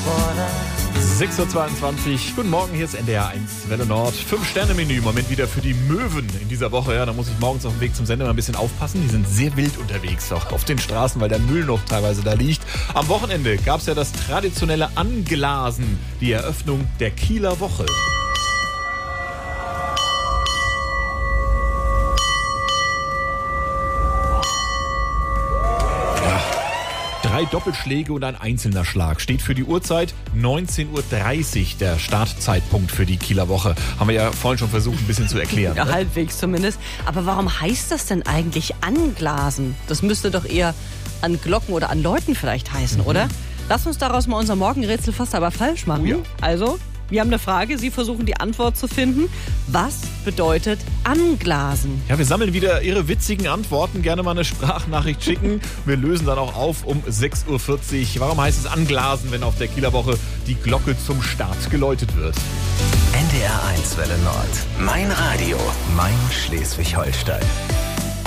6.22 Uhr, guten Morgen, hier ist NDR 1 Welle Nord. 5-Sterne-Menü, Moment wieder für die Möwen in dieser Woche. Ja, da muss ich morgens auf dem Weg zum Sender mal ein bisschen aufpassen. Die sind sehr wild unterwegs, auch auf den Straßen, weil der Müll noch teilweise da liegt. Am Wochenende gab es ja das traditionelle Anglasen, die Eröffnung der Kieler Woche. 3 Doppelschläge und ein einzelner Schlag steht für die Uhrzeit 19.30 Uhr, der Startzeitpunkt für die Kieler Woche. Haben wir ja vorhin schon versucht, ein bisschen zu erklären. Ja, halbwegs zumindest. Aber warum heißt das denn eigentlich Anglasen? Das müsste doch eher an Glocken oder an Läuten vielleicht heißen, oder? Lass uns daraus mal unser Morgenrätsel fast aber falsch machen. Oh ja. Also, wir haben eine Frage, Sie versuchen die Antwort zu finden. Was bedeutet Anglasen? Ja, wir sammeln wieder Ihre witzigen Antworten. Gerne mal eine Sprachnachricht schicken. Wir lösen dann auch auf um 6.40 Uhr. Warum heißt es Anglasen, wenn auf der Kieler Woche die Glocke zum Start geläutet wird? NDR 1 Welle Nord. Mein Radio. Mein Schleswig-Holstein.